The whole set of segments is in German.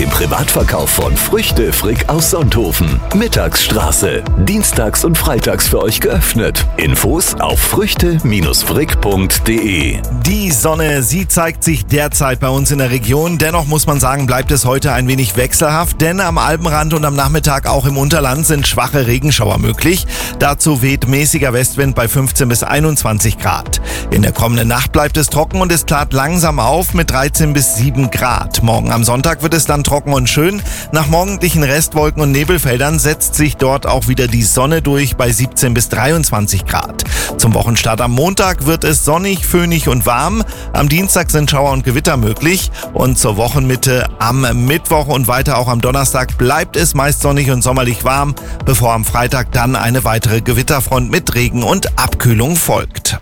dem Privatverkauf von Früchte Frick aus Sonthofen. Mittagsstraße. Dienstags und freitags für euch geöffnet. Infos auf früchte-frick.de. Die Sonne, sie zeigt sich derzeit bei uns in der Region. Dennoch muss man sagen, bleibt es heute ein wenig wechselhaft, denn am Alpenrand und am Nachmittag auch im Unterland sind schwache Regenschauer möglich. Dazu weht mäßiger Westwind bei 15 bis 21 Grad. In der kommenden Nacht bleibt es trocken und es klart langsam auf mit 13 bis 7 Grad. Morgen am Sonntag wird es dann trocken und schön. Nach morgendlichen Restwolken und Nebelfeldern setzt sich dort auch wieder die Sonne durch bei 17 bis 23 Grad. Zum Wochenstart am Montag wird es sonnig, föhnig und warm. Am Dienstag sind Schauer und Gewitter möglich und zur Wochenmitte am Mittwoch und weiter auch am Donnerstag bleibt es meist sonnig und sommerlich warm, bevor am Freitag dann eine weitere Gewitterfront mit Regen und Abkühlung folgt.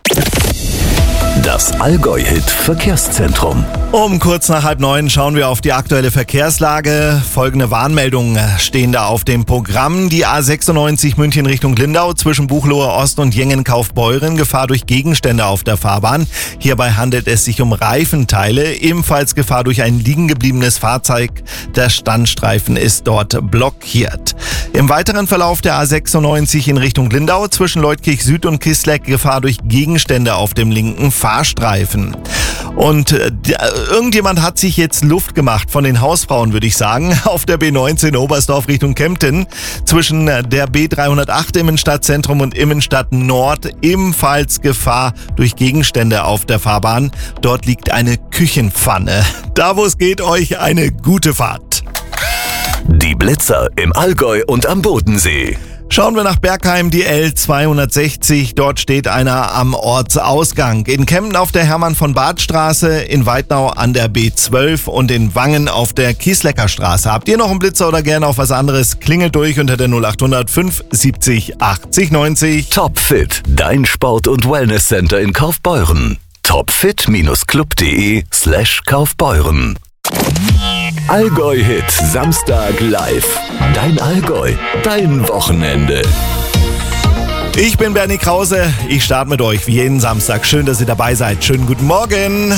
Das Allgäu-Hit-Verkehrszentrum. Um kurz nach 8:30 schauen wir auf die aktuelle Verkehrslage. Folgende Warnmeldungen stehen da auf dem Programm. Die A96 München Richtung Lindau zwischen Buchloe Ost und Jengen-Kaufbeuren. Gefahr durch Gegenstände auf der Fahrbahn. Hierbei handelt es sich um Reifenteile. Ebenfalls Gefahr durch ein liegen gebliebenes Fahrzeug. Der Standstreifen ist dort blockiert. Im weiteren Verlauf der A96 in Richtung Lindau zwischen Leutkirch Süd und Kisleck Gefahr durch Gegenstände auf dem linken Fahrstreifen. Und irgendjemand hat sich jetzt Luft gemacht von den Hausfrauen, würde ich sagen, auf der B19 Oberstdorf Richtung Kempten. Zwischen der B308 im Innenstadtzentrum und Innenstadt Nord ebenfalls Gefahr durch Gegenstände auf der Fahrbahn. Dort liegt eine Küchenpfanne. Da wo es geht, euch eine gute Fahrt. Die Blitzer im Allgäu und am Bodensee. Schauen wir nach Bergheim, die L260. Dort steht einer am Ortsausgang. In Kempten auf der Hermann-von-Bart-Straße, in Weidnau an der B12 und in Wangen auf der Kieslecker Straße. Habt ihr noch einen Blitzer oder gerne auf was anderes? Klingelt durch unter der 0800 570 80 90. Topfit, dein Sport- und Wellnesscenter in Kaufbeuren. topfit-club.de/Kaufbeuren. Allgäu-Hit Samstag live. Dein Allgäu, dein Wochenende. Ich bin Bernie Krause. Ich starte mit euch wie jeden Samstag. Schön, dass ihr dabei seid. Schönen guten Morgen.